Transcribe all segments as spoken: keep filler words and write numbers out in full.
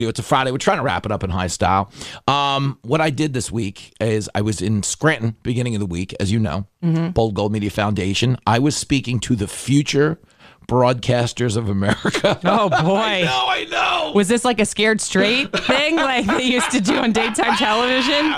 It's a Friday. We're trying to wrap it up in high style. Um, what I did this week is I was in Scranton, beginning of the week, as you know, mm-hmm. Bold Gold Media Foundation. I was speaking to the future broadcasters of America. Oh, boy. I know, I know. Was this like a Scared Straight thing like they used to do on daytime television?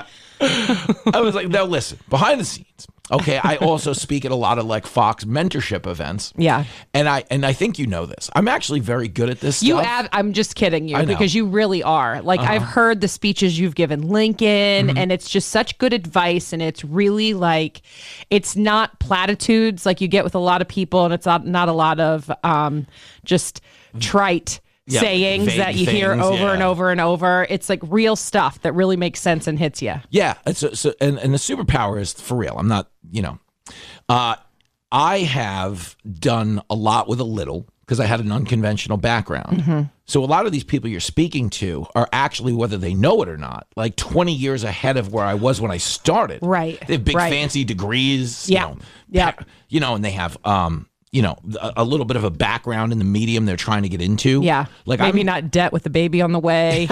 I was like, now listen, behind the scenes. Okay, I also speak at a lot of like Fox mentorship events. Yeah. And I and I think you know this. I'm actually very good at this You stuff. have, I'm just kidding you because you really are. Like uh-huh. I've heard the speeches you've given Lincoln mm-hmm. and it's just such good advice and it's really like it's not platitudes like you get with a lot of people and it's not, not a lot of um, just trite Yep, sayings that you things, hear over yeah. and over and over. It's like real stuff that really makes sense and hits you. Yeah. It's a, so, and, and the superpower is for real. I'm not, you know, uh, I have done a lot with a little because I had an unconventional background. Mm-hmm. So a lot of these people you're speaking to are actually, whether they know it or not, like twenty years ahead of where I was when I started. Right. They have big right. fancy degrees. Yeah. You know, yeah. pa- you know, and they have, um, you know, a, a little bit of a background in the medium they're trying to get into. Yeah. Like maybe I'm, not debt with the baby on the way.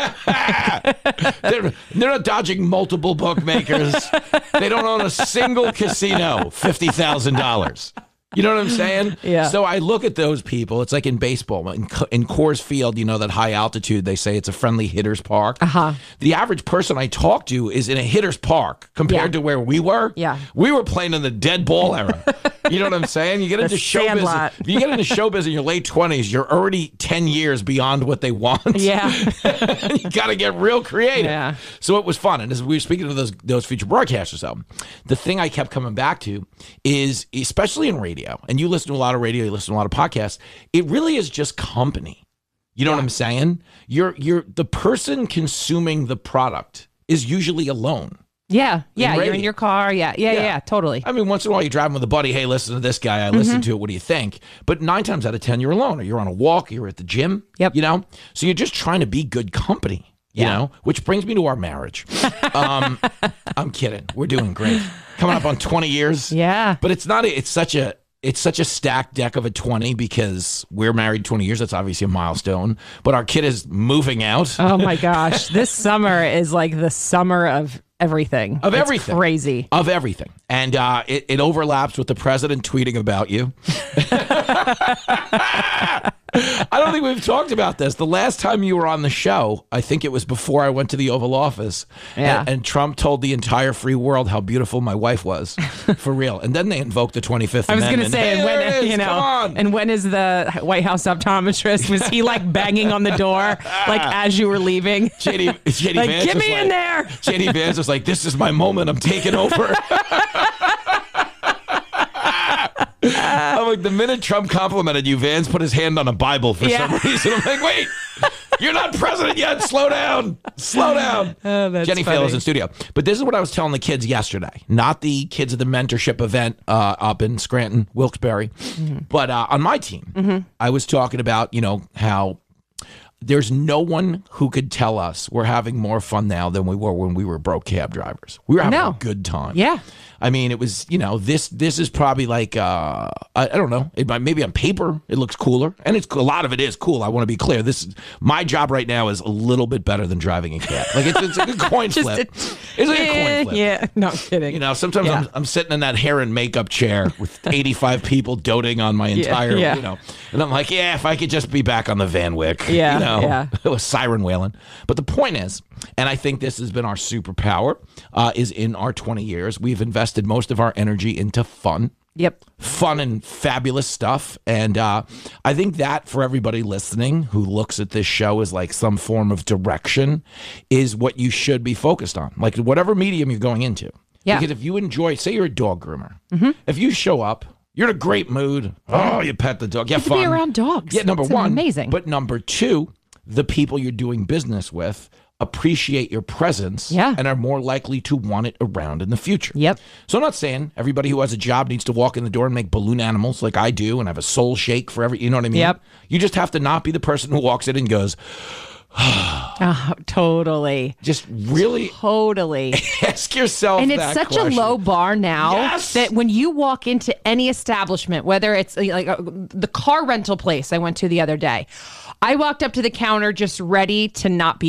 they're, they're not dodging multiple bookmakers. They don't own a single casino, fifty thousand dollars. You know what I'm saying? Yeah. So I look at those people. It's like in baseball. In, in Coors Field, you know, that high altitude, they say it's a friendly hitter's park. Uh-huh. The average person I talk to is in a hitter's park compared yeah. to where we were. Yeah. We were playing in the dead ball era. You know what I'm saying? You get into show business. You get into show business in your late twenties, you're already ten years beyond what they want. Yeah. You got to get real creative. Yeah. So it was fun. And as we were speaking to those those future broadcasters, though, the thing I kept coming back to is, especially in radio, and you listen to a lot of radio, you listen to a lot of podcasts, it really is just company. You know yeah. what I'm saying? You're you're the person consuming the product is usually alone. Yeah, yeah, in you're in your car. Yeah, yeah, yeah, yeah, totally. I mean, once in a while you're driving with a buddy. Hey, listen to this guy. I listen mm-hmm. to it. What do you think? But nine times out of ten, you're alone, or you're on a walk, or you're at the gym. Yep. You know, so you're just trying to be good company. You yeah. know, which brings me to our marriage. um, I'm kidding. We're doing great. Coming up on twenty years. Yeah. But it's not. A, it's such a. It's such a stacked deck of a twenty because we're married twenty years. That's obviously a milestone. But our kid is moving out. Oh my gosh, this summer is like the summer of. Everything. Of it's everything. Crazy. Of everything. And uh, it, it overlaps with the president tweeting about you. I don't think we've talked about this. The last time you were on the show, I think it was before I went to the Oval Office. Yeah. And, and Trump told the entire free world how beautiful my wife was. For real. And then they invoked the twenty-fifth I was Amendment. going to say, hey, and when, is, you know, and when is the White House optometrist? Was he like banging on the door, like as you were leaving? J D, J D like, Vance get me like, in there. J D Vance was like, this is my moment. I'm taking over. I'm like, the minute Trump complimented you, Vance put his hand on a Bible for yeah. some reason. I'm like, wait, you're not president yet. Slow down. Slow down. Oh, that's Jenny funny. Fail is in studio. But this is what I was telling the kids yesterday. Not the kids at the mentorship event uh, up in Scranton, Wilkes-Barre. Mm-hmm. But uh, on my team, mm-hmm. I was talking about, you know, how there's no one who could tell us we're having more fun now than we were when we were broke cab drivers. We were having no. a good time. Yeah. I mean, it was, you know, this this is probably like, uh, I, I don't know, it might, maybe on paper it looks cooler. And it's a lot of it is cool. I want to be clear. This is, my job right now is a little bit better than driving a cab. Like, it's, it's a good coin flip. A, it's like yeah, a coin flip. Yeah, no I'm kidding. You know, sometimes yeah. I'm, I'm sitting in that hair and makeup chair with eighty-five people doting on my entire, yeah, yeah. you know, and I'm like, yeah, if I could just be back on the Van Wyck, yeah, you know, yeah. it was siren wailing. But the point is, and I think this has been our superpower, uh, is in our twenty years, we've invested most of our energy into fun. Yep. Fun and fabulous stuff. And uh, I think that for everybody listening who looks at this show as like some form of direction is what you should be focused on. Like whatever medium you're going into. Yeah. Because if you enjoy, say you're a dog groomer. Mm-hmm. If you show up, you're in a great mood. Oh, you pet the dog. You have fun. To be around dogs. Yeah, number it's one. Amazing. But number two, the people you're doing business with appreciate your presence yeah. and are more likely to want it around in the future. Yep. So I'm not saying everybody who has a job needs to walk in the door and make balloon animals like I do and have a soul shake for every, you know what I mean? Yep. You just have to not be the person who walks in and goes, oh, totally. Just really totally ask yourself and it's that such question. a low bar now yes! that when you walk into any establishment, whether it's like uh, the car rental place I went to the other day, I walked up to the counter just ready to not be